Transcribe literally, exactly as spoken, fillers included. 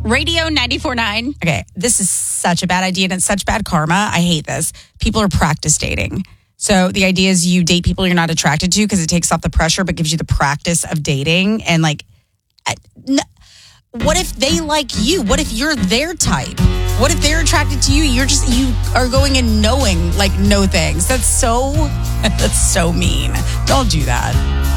Radio ninety-four point nine. Okay, this is such a bad idea and it's such bad karma. I hate this. People are practice dating. So the idea is you date people you're not attracted to because it takes off the pressure but gives you the practice of dating. And like, what if they like you? What if you're their type? What if they're attracted to you? You're just, you are going and knowing like no things. That's so, that's so mean. Don't do that.